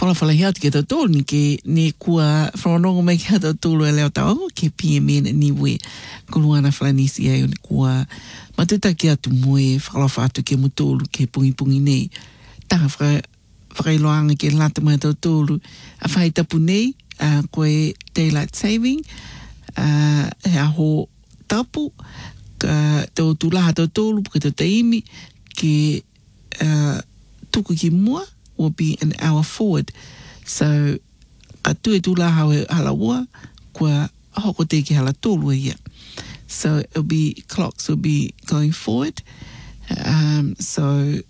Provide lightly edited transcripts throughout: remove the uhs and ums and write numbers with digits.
whalawhalahi atu ke tau ni ke ne kua whanongo mai ke tau tōlu e leo tau ke PMN ni we kuluana whalanisi ai o kua matutaki atu moe whakalawa atu ke mutolu ke pungi nei taha whakailoanga ke lata mai tau tōlu a whaitapu nei koe daylight saving he aho tapu ka tau tulaha tau tōlu puka tau taimi ke tuku ki mua will be an hour forward. So, a tue tulaha e halaua, kua hoko te ki hala tōlua ia. So, clocks will be going forward. So,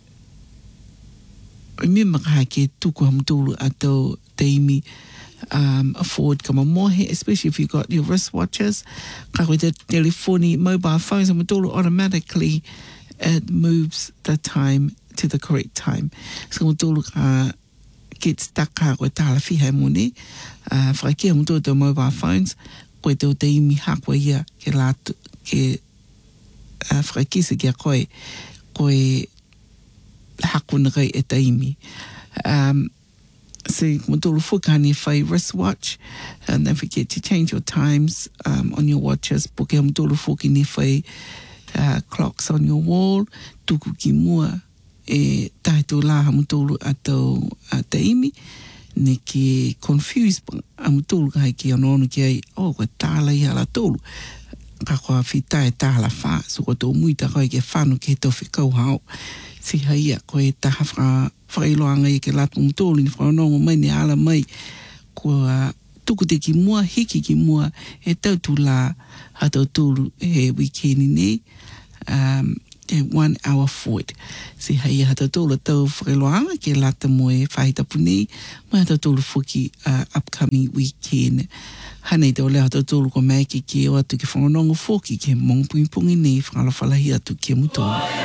remember ka ke tuku hamtulu ato teimi forward kama mohe, especially if you got your wristwatches. Ka koe te telefoni, mobile phones, hamtulu automatically it moves the time to the correct time. So mutulu get stuck ka koe tāla whihai mone. Whakakea mutulu te mobile phones, koe te o te imi hakwa ia ke lātu, ke whakakisa kia koe hakuna kai e te imi. So mutulu whukani whai wristwatch, and don't forget to change your times on your watches. Poke mutulu whukini whai clocks on your wall, tuku ki mua, e taito la hamutulu ato te imi, ne ke confuse hamutulu ka heki anono ki ai, koe tāla i hala tolu, ka koa whita e tāla wha, so koe tō muita koe ke whanu ke tofi kau hao, si haia koe taha whailoanga i ke latu mutulu, ni whanongo mai, ni ala mai, koa tuku te ki mua, hiki ki mua, e tautu la hato tolu he wikendi nei, 1 hour forward. Si hai hata tōla tau whakailoanga ke lata moe whahitapu nei, mai hata tōla whuki upcoming weekend. Hanei tau lea hata tōla ko mai ke o atu ke whanongo whoki ke mongpungi nei whakalawhalahi atu ke mutolu.